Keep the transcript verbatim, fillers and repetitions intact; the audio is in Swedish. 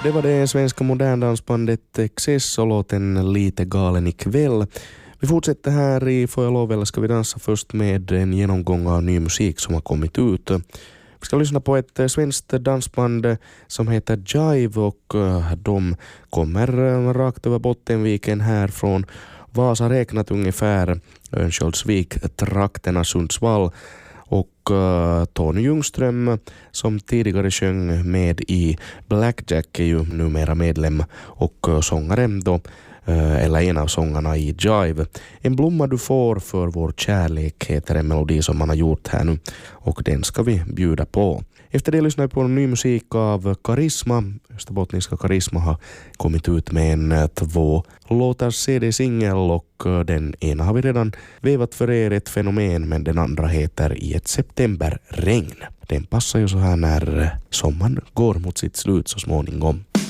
Det var det svenska moderndansbandet Excess och låten Lite galen ikväll. Vi fortsätter här i Får jag lov eller ska vi dansa först med en genomgång av ny musik som har kommit ut. Vi ska lyssna på ett svenskt dansband som heter Jive och de kommer rakt över Bottenviken här från Vasa räknat ungefär Örnsköldsvik, trakterna Sundsvall. Och uh, Tony Ljungström som tidigare sjöng med i Blackjack är ju numera medlem och uh, sångare då, uh, eller en av sångarna i Jive. En blomma du får för vår kärlek heter en melodi som man har gjort här nu och den ska vi bjuda på. Efter det lyssnar vi på en ny musik av Karisma. Österbottniska Karisma har kommit ut med en två låtars C D-singel och den ena har vi redan vevat för er, ett fenomen, men den andra heter I ett septemberregn. Den passar ju så här när sommaren går mot sitt slut så småningom.